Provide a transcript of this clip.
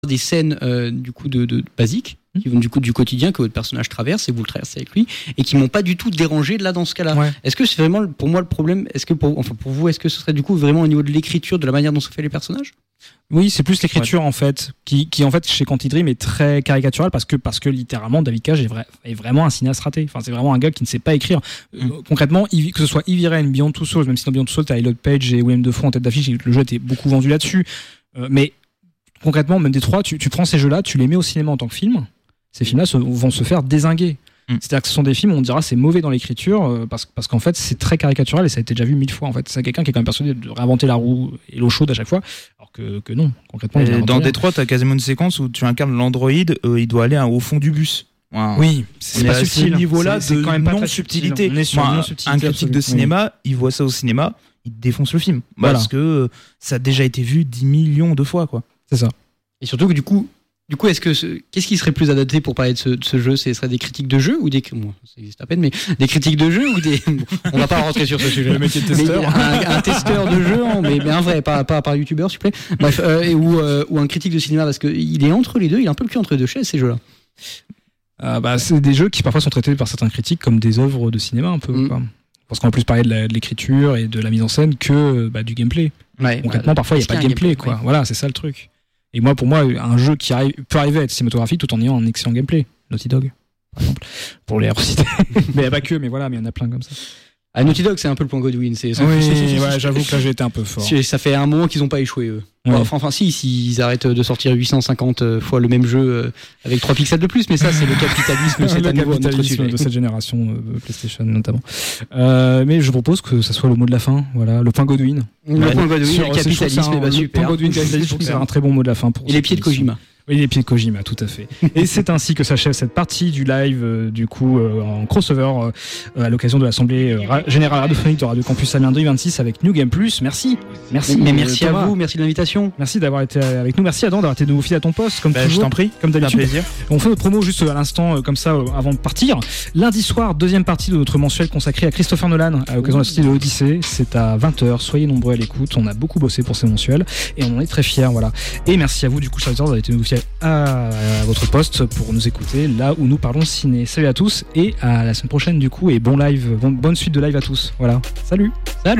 des scènes du coup de basiques qui vont du coup du quotidien que votre personnage traverse et vous le traversez avec lui et qui m'ont pas du tout dérangé là dans ce cas-là. Ouais. Est-ce que c'est vraiment pour moi le problème? Est-ce que pour vous, est-ce que ce serait du coup vraiment au niveau de l'écriture, de la manière dont sont faits les personnages? Oui, c'est plus l'écriture en fait, qui en fait chez Quantic Dream est très caricaturale parce que littéralement David Cage est vraiment un cinéaste raté. Enfin, c'est vraiment un gars qui ne sait pas écrire. Concrètement, que ce soit Heavy Rain, Beyond Two Souls, même si dans Beyond Two Souls t'as Elliot Page et William Dafoe en tête d'affiche, le jeu était beaucoup vendu là-dessus. Mais concrètement, même des trois, tu prends ces jeux-là, tu les mets au cinéma en tant que film. Ces films-là vont se faire dézinguer. C'est-à-dire que ce sont des films où on dira c'est mauvais dans l'écriture parce qu'en fait c'est très caricatural et ça a été déjà vu 1000 fois. En fait, c'est quelqu'un qui est quand même persuadé de réinventer la roue et l'eau chaude à chaque fois, alors que non, concrètement. Dans Détroit, t'as quasiment une séquence où tu incarnes l'androïde, il doit aller au fond du bus. Wow. Oui, c'est pas subtil. Ce niveau-là c'est quand même pas non-subtilité. On est sur non-subtilité. Un critique de cinéma, il voit ça au cinéma, il défonce le film parce que ça a déjà été vu 10 millions de fois, quoi. C'est ça. Et surtout que du coup, qu'est-ce qui serait plus adapté pour parler de ce jeu? Ce serait des critiques de jeu ou des... Bon, ça existe à peine, mais des critiques de jeu ou des... Bon, on va pas rentrer sur ce sujet. Le mec est testeur. Un testeur de jeu, mais un vrai, pas youtubeur, s'il vous plaît. Bref, ou un critique de cinéma, parce qu'il est entre les deux, il a un peu le cul entre les deux chaises, ces jeux-là. C'est des jeux qui parfois sont traités par certains critiques comme des œuvres de cinéma, un peu, quoi. Parce qu'on va plus parler de l'écriture et de la mise en scène que du gameplay. Ouais, concrètement, parfois, il n'y a pas de gameplay, quoi. Ouais. Voilà, c'est ça le truc. Et pour moi, un jeu qui peut arriver à être cinématographique tout en ayant un excellent gameplay. Naughty Dog, par exemple, pour les reciter. Mais pas que, mais il y en a plein comme ça. Naughty Dog, c'est un peu le point Godwin. J'avoue que là, j'ai été un peu fort. Ça fait un moment qu'ils n'ont pas échoué, eux. Ouais. Enfin, s'ils arrêtent de sortir 850 fois le même jeu avec 3 pixels de plus, mais ça, c'est le capitalisme, c'est à nouveau notre sujet. De cette génération PlayStation, notamment. Mais je propose que ça soit le mot de la fin, voilà, le point Godwin. Le point Godwin, le capitalisme, le point Godwin, je trouve que c'est un très bon mot de la fin pour. Et les pieds de Kojima. Oui, les pieds de Kojima, tout à fait. Et c'est ainsi que s'achève cette partie du live, en crossover, à l'occasion de l'Assemblée Générale Radiophonique de Radio Campus Amiens 2026 avec New Game Plus. Merci. Mais merci Thomas. À vous, merci de l'invitation. Merci d'avoir été avec nous. Merci Adam d'avoir été de nouveau fidèle à ton poste, comme toujours. Je t'en prie. Comme d'habitude. Un plaisir. On fait notre promo juste à l'instant, comme ça, avant de partir. Lundi soir, deuxième partie de notre mensuel consacré à Christopher Nolan, à l'occasion de la sortie de l'Odyssée. C'est à 20h. Soyez nombreux à l'écoute. On a beaucoup bossé pour ces mensuels et on en est très fiers, voilà. Et merci à vous, du coup, chers auditeurs, d'avoir été de nouveau fidèles à votre poste pour nous écouter là où nous parlons ciné. Salut à tous et à la semaine prochaine, du coup, et bonne suite de live à tous. Voilà. Salut.